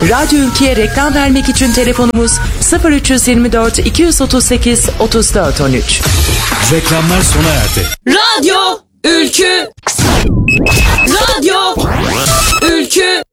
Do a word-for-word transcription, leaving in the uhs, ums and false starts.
Radyo Ülke'ye reklam vermek için telefonumuz sıfır üç yirmi dört iki otuz sekiz otuz dört on üç. Reklamlar sona erdi. Radyo Ülkü. Radyo Ülkü.